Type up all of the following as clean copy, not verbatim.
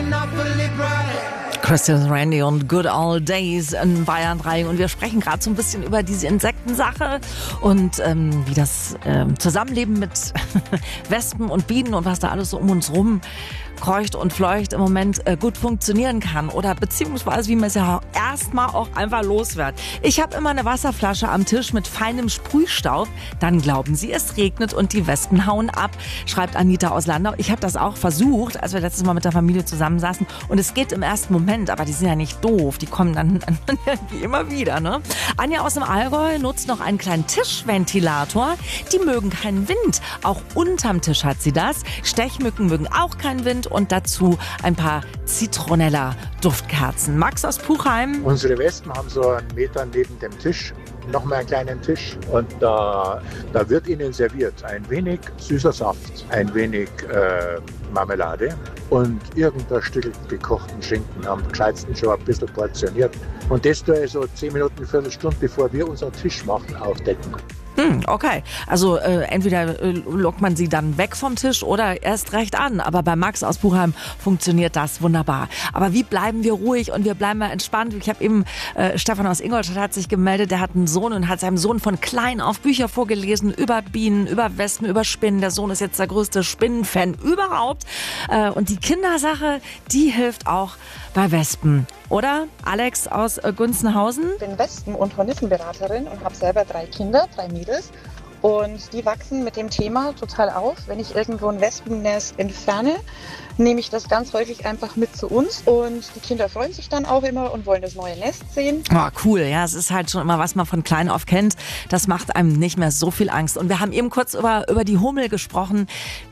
Christian Randy und Good Old Days in Bayern 3 und wir sprechen gerade so ein bisschen über diese Insektensache und wie das Zusammenleben mit Wespen und Bienen und was da alles so um uns rum kreucht und fleucht im Moment gut funktionieren kann oder beziehungsweise wie man es ja erstmal auch einfach los wird. Ich habe immer eine Wasserflasche am Tisch mit feinem Sprühstaub, dann glauben sie, es regnet und die Wespen hauen ab, schreibt Anita aus Landau. Ich habe das auch versucht, als wir letztes Mal mit der Familie zusammensaßen und es geht im ersten Moment, aber die sind ja nicht doof, die kommen dann irgendwie immer wieder. Ne? Anja aus dem Allgäu nutzt noch einen kleinen Tischventilator, die mögen keinen Wind, auch unterm Tisch hat sie das. Stechmücken mögen auch keinen Wind und dazu ein paar Zitronella-Duftkerzen. Max aus Puchheim. Unsere Wespen haben so einen Meter neben dem Tisch nochmal einen kleinen Tisch und da wird ihnen serviert ein wenig süßer Saft, ein wenig Marmelade und irgendein Stück gekochten Schinken, am gescheitsten schon ein bisschen portioniert. Und das tue ich so 10 Minuten, Viertelstunde, bevor wir unseren Tisch machen, aufdecken. Okay, also entweder lockt man sie dann weg vom Tisch oder erst recht an. Aber bei Max aus Puchheim funktioniert das wunderbar. Aber wie bleiben wir ruhig und wir bleiben mal entspannt? Ich habe eben, Stefan aus Ingolstadt hat sich gemeldet, der hat einen Sohn und hat seinem Sohn von klein auf Bücher vorgelesen über Bienen, über Wespen, über Spinnen. Der Sohn ist jetzt der größte Spinnenfan überhaupt. Und die Kindersache, die hilft auch bei Wespen. Oder? Alex aus Gunzenhausen? Ich bin Wespen- und Hornissenberaterin und habe selber 3 Kinder, 3 Mädels. Und die wachsen mit dem Thema total auf. Wenn ich irgendwo ein Wespennest entferne, nehme ich das ganz häufig einfach mit zu uns. Und die Kinder freuen sich dann auch immer und wollen das neue Nest sehen. Oh, cool. Ja, es ist halt schon immer, was man von klein auf kennt. Das macht einem nicht mehr so viel Angst. Und wir haben eben kurz über die Hummel gesprochen.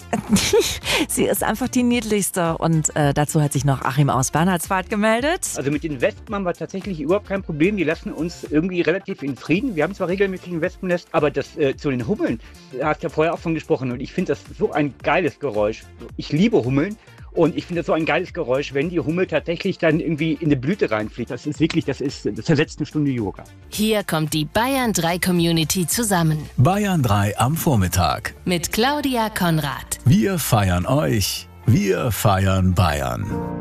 Sie ist einfach die niedlichste. Und dazu hat sich noch Achim aus Bernhardswald gemeldet. Also mit den Wespen haben wir tatsächlich überhaupt kein Problem. Die lassen uns irgendwie relativ in Frieden. Wir haben zwar regelmäßig ein Wespennest, aber das zu den Hummeln, da hast du ja vorher auch von gesprochen. Und ich finde das so ein geiles Geräusch. Ich liebe Hummeln. Und ich finde das so ein geiles Geräusch, wenn die Hummel tatsächlich dann irgendwie in eine Blüte reinfliegt. Das ersetzt eine Stunde Yoga. Hier kommt die Bayern 3 Community zusammen. Bayern 3 am Vormittag. Mit Claudia Konrad. Wir feiern euch. Wir feiern Bayern.